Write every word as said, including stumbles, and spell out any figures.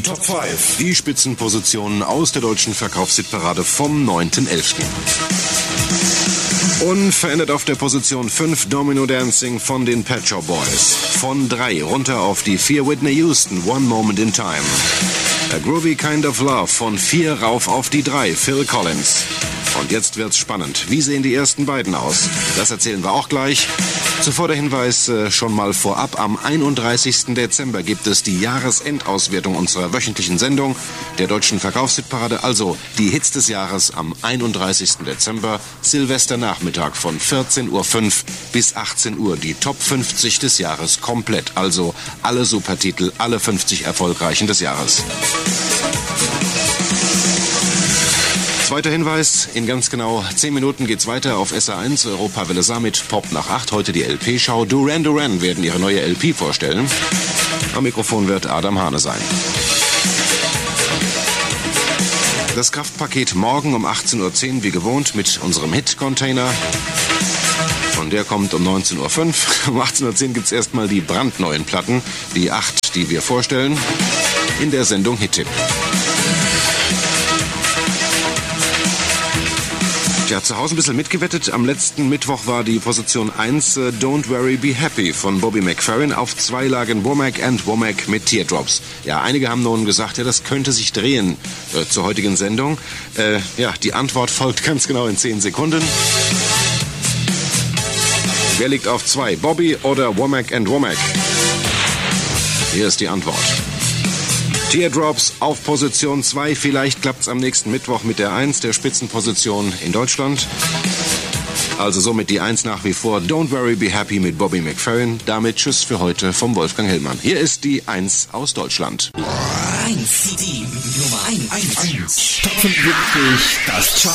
Die Top fünf. Die Spitzenpositionen aus der deutschen Verkaufshitparade vom neunten elften Unverändert auf der Position fünf Domino Dancing von den Pet Shop Boys. Von drei runter auf die vier Whitney Houston, One Moment in Time. A Groovy Kind of Love von vier rauf auf die drei, Phil Collins. Und jetzt wird's spannend. Wie sehen die ersten beiden aus? Das erzählen wir auch gleich. Zuvor der Hinweis äh, schon mal vorab. Am einunddreißigsten Dezember gibt es die Jahresendauswertung unserer wöchentlichen Sendung der deutschen Verkaufshitparade. Also die Hits des Jahres am einunddreißigsten Dezember, Silvesternachmittag von vierzehn Uhr fünf bis achtzehn Uhr. Die Top fünfzig des Jahres komplett. Also alle Supertitel, alle fünfzig erfolgreichen des Jahres. Zweiter Hinweis, in ganz genau zehn Minuten geht's weiter auf S A eins, Europa Welle Summit, Pop nach acht, heute die L P-Schau. Duran Duran werden ihre neue L P vorstellen. Am Mikrofon wird Adam Hane sein. Das Kraftpaket morgen um achtzehn Uhr zehn wie gewohnt mit unserem Hit-Container. Und der kommt um neunzehn Uhr fünf. Um achtzehn Uhr zehn gibt's erstmal die brandneuen Platten, die acht, die wir vorstellen, in der Sendung Hit-Tipp. Ja, zu Hause ein bisschen mitgewettet. Am letzten Mittwoch war die Position eins äh, Don't Worry Be Happy von Bobby McFerrin. Auf zwei lagen Womack and Womack mit Teardrops. Ja, einige haben nun gesagt, ja, das könnte sich drehen äh, zur heutigen Sendung. Äh, ja, die Antwort folgt ganz genau in zehn Sekunden. Wer liegt auf zwei? Bobby oder Womack and Womack? Hier ist die Antwort. Teardrops auf Position zwei. Vielleicht klappt's am nächsten Mittwoch mit der eins, der Spitzenposition in Deutschland. Also somit die eins nach wie vor. Don't Worry Be Happy mit Bobby McFerrin. Damit tschüss für heute vom Wolfgang Hellmann. Hier ist die eins aus Deutschland. eins, die Nummer eins. Top fünfundsiebzig, das